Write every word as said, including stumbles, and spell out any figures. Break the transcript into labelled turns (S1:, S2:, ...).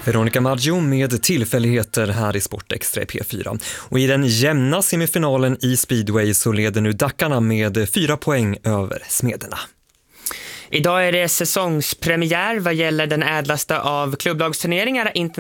S1: Veronica Maggio med tillfälligheter här i Sportextra i P fyra. Och i den jämna semifinalen i speedway så leder nu Dackarna med fyra poäng över Smederna.
S2: Idag är det säsongspremiär vad gäller den ädlaste av klubblagsturneringar,